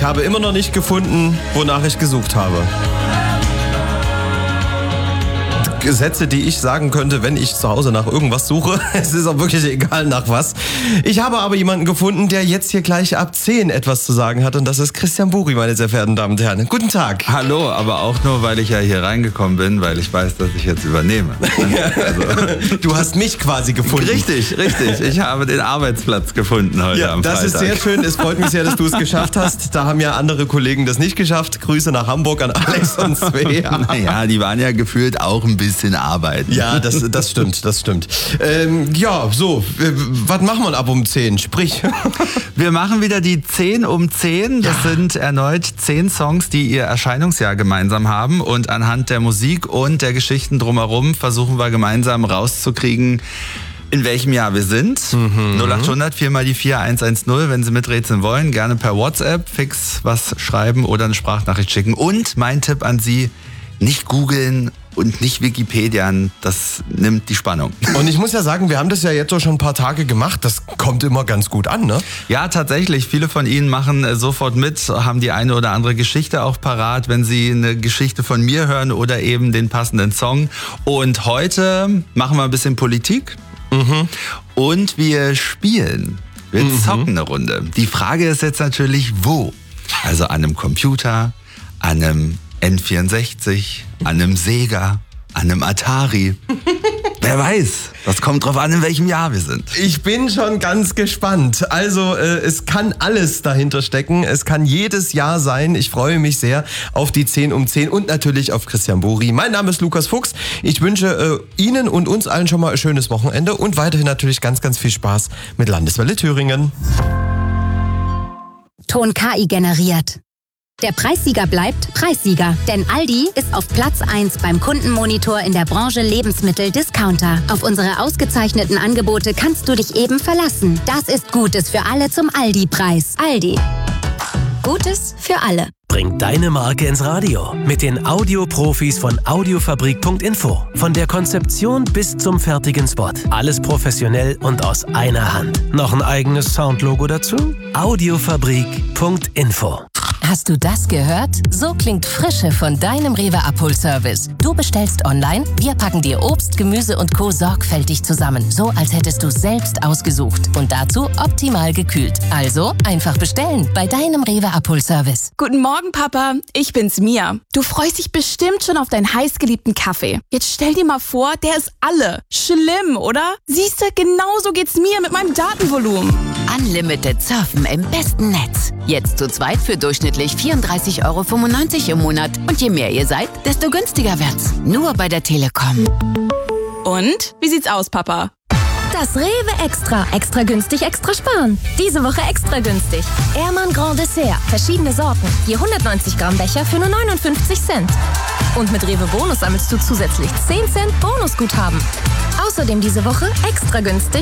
Ich habe immer noch nicht gefunden, wonach ich gesucht habe. Sätze, die ich sagen könnte, wenn ich zu Hause nach irgendwas suche. Es ist auch wirklich egal nach was. Ich habe aber jemanden gefunden, der jetzt hier gleich ab 10 etwas zu sagen hat. Und das ist Christian Buri, meine sehr verehrten Damen und Herren. Guten Tag. Hallo, aber auch nur, weil ich ja hier reingekommen bin, weil ich weiß, dass ich jetzt übernehme. Also. Du hast mich quasi gefunden. Richtig. Ich habe den Arbeitsplatz gefunden heute am Freitag. Das ist sehr schön. Es freut mich sehr, dass du es geschafft hast. Da haben ja andere Kollegen das nicht geschafft. Grüße nach Hamburg an Alex und Svea. Naja, die waren ja gefühlt auch ein bisschen arbeiten. Ja, das stimmt. Was machen wir ab um 10? Sprich. Wir machen wieder die 10 um 10. Das sind erneut 10 Songs, die ihr Erscheinungsjahr gemeinsam haben. Und anhand der Musik und der Geschichten drumherum versuchen wir gemeinsam rauszukriegen, in welchem Jahr wir sind. 0800 4 mal die 4 110, wenn Sie miträtseln wollen. Gerne per WhatsApp fix was schreiben oder eine Sprachnachricht schicken. Und mein Tipp an Sie, nicht googeln und nicht Wikipedian, das nimmt die Spannung. Und ich muss ja sagen, wir haben das ja jetzt so schon ein paar Tage gemacht, das kommt immer ganz gut an, ne? Ja, tatsächlich. Viele von Ihnen machen sofort mit, haben die eine oder andere Geschichte auch parat, wenn sie eine Geschichte von mir hören oder eben den passenden Song. Und heute machen wir ein bisschen Politik und wir spielen. Wir zocken eine Runde. Die Frage ist jetzt natürlich, wo? Also an einem Computer, an einem N64, an einem Sega, an einem Atari. Wer weiß, das kommt drauf an, in welchem Jahr wir sind. Ich bin schon ganz gespannt. Also es kann alles dahinter stecken. Es kann jedes Jahr sein. Ich freue mich sehr auf die 10 um 10 und natürlich auf Christian Buri. Mein Name ist Lukas Fuchs. Ich wünsche Ihnen und uns allen schon mal ein schönes Wochenende und weiterhin natürlich ganz, ganz viel Spaß mit Landeswelle Thüringen. Ton KI generiert. Der Preissieger bleibt Preissieger, denn Aldi ist auf Platz 1 beim Kundenmonitor in der Branche Lebensmittel-Discounter. Auf unsere ausgezeichneten Angebote kannst du dich eben verlassen. Das ist Gutes für alle zum Aldi-Preis. Aldi. Gutes für alle. Bring deine Marke ins Radio mit den Audioprofis von Audiofabrik.info. Von der Konzeption bis zum fertigen Spot. Alles professionell und aus einer Hand. Noch ein eigenes Soundlogo dazu? Audiofabrik.info. Hast du das gehört? So klingt Frische von deinem Rewe-Abholservice. Du bestellst online, wir packen dir Obst, Gemüse und Co. sorgfältig zusammen. So, als hättest du es selbst ausgesucht. Und dazu optimal gekühlt. Also einfach bestellen bei deinem Rewe-Abholservice. Guten Morgen, Papa. Ich bin's, Mia. Du freust dich bestimmt schon auf deinen heißgeliebten Kaffee. Jetzt stell dir mal vor, der ist alle. Schlimm, oder? Siehst du, genauso geht's mir mit meinem Datenvolumen. Unlimited Surfen im besten Netz. Jetzt zu zweit für durchschnittlich 34,95 € im Monat. Und je mehr ihr seid, desto günstiger wird's. Nur bei der Telekom. Und? Wie sieht's aus, Papa? Das Rewe Extra. Extra günstig, extra sparen. Diese Woche extra günstig. Ehrmann Grand Dessert. Verschiedene Sorten. Je 190 Gramm Becher für nur 59 Cent. Und mit Rewe Bonus sammelst du zusätzlich 10 Cent Bonusguthaben. Außerdem diese Woche extra günstig